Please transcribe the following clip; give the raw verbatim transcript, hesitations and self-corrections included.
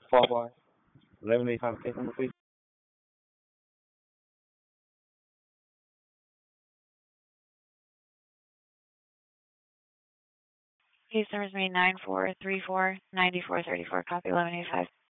Fall Boy. eleven eighty-five case number, please. Case number is nine four three four nine four three four. Copy eleven eighty five.